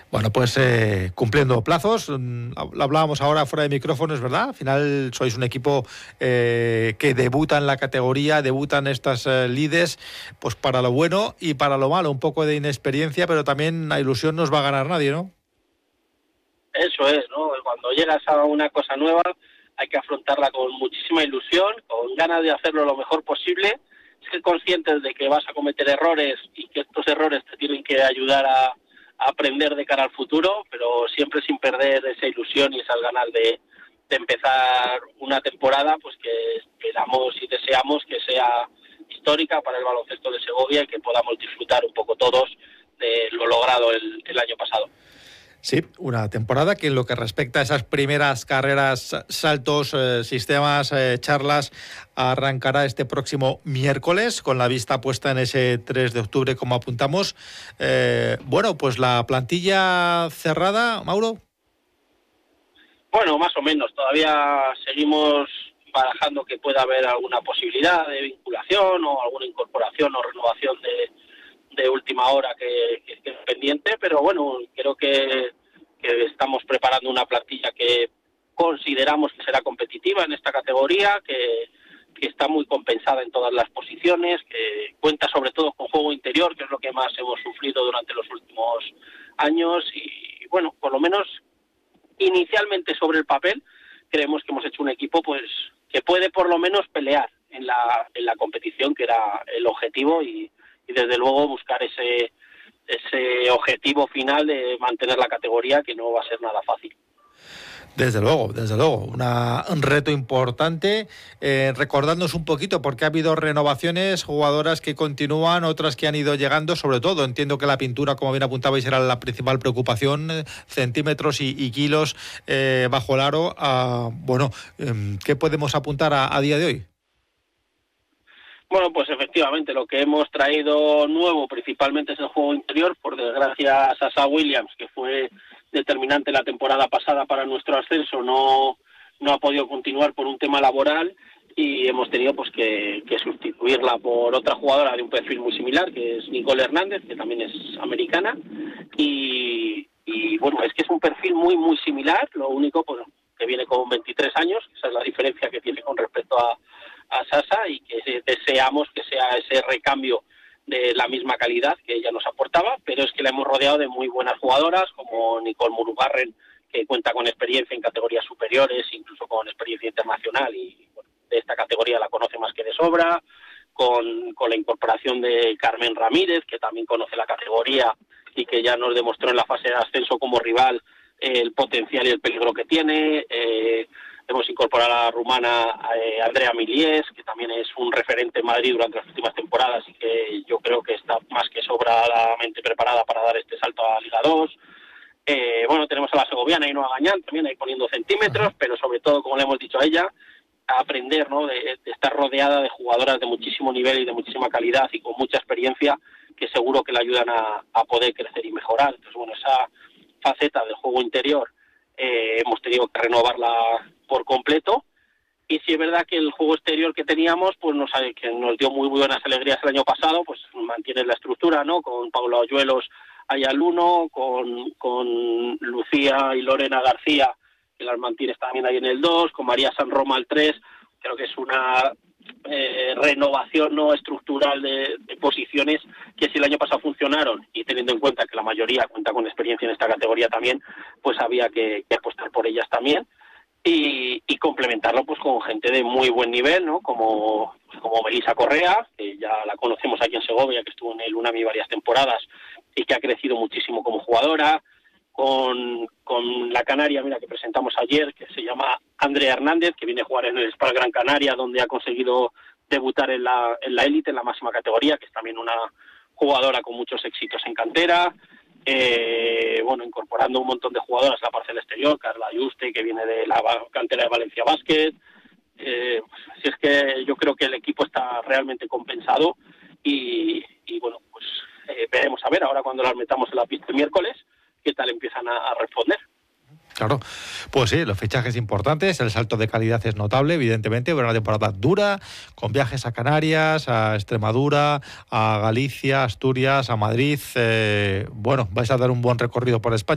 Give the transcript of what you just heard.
Bueno, pues cumpliendo plazos, hablábamos ahora fuera de micrófonos, ¿verdad? Al final sois un equipo que debuta en la categoría, debutan estas lides, pues para lo bueno y para lo malo, un poco de inexperiencia, pero también la ilusión no os va a ganar nadie, ¿no? Eso es, ¿no? Cuando llegas a una cosa nueva hay que afrontarla con muchísima ilusión, con ganas de hacerlo lo mejor posible, ser conscientes de que vas a cometer errores y que estos errores te tienen que ayudar a aprender de cara al futuro, pero siempre sin perder esa ilusión y esas ganas de empezar una temporada pues que esperamos y deseamos que sea histórica para el baloncesto de Segovia y que podamos disfrutar un poco todos de lo logrado el año pasado. Sí, una temporada que en lo que respecta a esas primeras carreras, saltos, sistemas, charlas, arrancará este próximo miércoles con la vista puesta en ese 3 de octubre, como apuntamos. Bueno, pues la plantilla cerrada, Mauro. Bueno, más o menos. Todavía seguimos barajando que pueda haber alguna posibilidad de vinculación o alguna incorporación o renovación de última hora que es pendiente, pero bueno, creo que estamos preparando una plantilla que consideramos que será competitiva en esta categoría, que está muy compensada en todas las posiciones, que cuenta sobre todo con juego interior, que es lo que más hemos sufrido durante los últimos años y bueno, por lo menos inicialmente sobre el papel creemos que hemos hecho un equipo pues que puede por lo menos pelear en la competición, que era el objetivo y desde luego buscar ese objetivo final de mantener la categoría, que no va a ser nada fácil. Desde luego, un reto importante. Recordándonos un poquito, porque ha habido renovaciones, jugadoras que continúan, otras que han ido llegando, sobre todo, entiendo que la pintura, como bien apuntabais, era la principal preocupación, centímetros y kilos bajo el aro. Bueno, ¿qué podemos apuntar a día de hoy? Bueno, pues efectivamente, lo que hemos traído nuevo principalmente es el juego interior. Por desgracia, Sasha Williams, que fue determinante la temporada pasada para nuestro ascenso, no ha podido continuar por un tema laboral y hemos tenido pues que sustituirla por otra jugadora de un perfil muy similar, que es Nicole Hernández, que también es americana. Y bueno, es que es un perfil muy similar, lo único pues, que viene con 23 años, esa es la diferencia que tiene con respecto a Sasha, y que deseamos que sea ese recambio de la misma calidad que ella nos aportaba, pero es que la hemos rodeado de muy buenas jugadoras como Nicole Murugarren, que cuenta con experiencia en categorías superiores, incluso con experiencia internacional, y bueno, de esta categoría la conoce más que de sobra, con la incorporación de Carmen Ramírez, que también conoce la categoría y que ya nos demostró en la fase de ascenso como rival el potencial y el peligro que tiene. Hemos incorporado a la rumana Andrea Miliés, que también es un referente en Madrid durante las últimas temporadas y que yo creo que está más que sobradamente preparada para dar este salto a Liga 2. Bueno, tenemos a la segoviana Ainhoa Gañán, también ahí poniendo centímetros, pero sobre todo, como le hemos dicho a ella, a aprender, ¿no?, de estar rodeada de jugadoras de muchísimo nivel y de muchísima calidad y con mucha experiencia, que seguro que le ayudan a poder crecer y mejorar. Entonces, bueno, esa faceta del juego interior hemos tenido que renovarla por completo, y si es verdad que el juego exterior que teníamos pues que nos dio muy buenas alegrías el año pasado, pues mantiene la estructura, ¿no?, con Paula Oyuelos ahí al 1, con Lucía y Lorena García, que las mantienes también ahí en el 2, con María San Roma al 3, creo que es una renovación no estructural de posiciones que si el año pasado funcionaron, y teniendo en cuenta que la mayoría cuenta con experiencia en esta categoría también, pues había que apostar por ellas también y complementarlo pues con gente de muy buen nivel, ¿no?, como Melissa Correa, que ya la conocemos aquí en Segovia, que estuvo en el UNAMI varias temporadas y que ha crecido muchísimo como jugadora, con la canaria, mira, que presentamos ayer, que se llama Andrea Hernández, que viene a jugar en el Spal Gran Canaria, donde ha conseguido debutar en la élite, en la máxima categoría, que es también una jugadora con muchos éxitos en cantera. Bueno, incorporando un montón de jugadoras a la parcela exterior, Carla Yuste, que viene de la cantera de Valencia Basket. Si es que yo creo que el equipo está realmente compensado y bueno, pues veremos a ver ahora cuando las metamos en la pista el miércoles qué tal empiezan a responder. Claro, pues sí, los fichajes importantes, el salto de calidad es notable, evidentemente, pero una temporada dura, con viajes a Canarias, a Extremadura, a Galicia, Asturias, a Madrid. Bueno, vais a dar un buen recorrido por España.